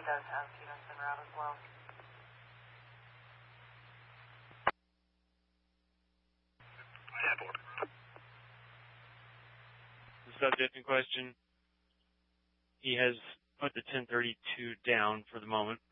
does have Stevenson route as well. The subject in question, he has put the 1032 down for the moment.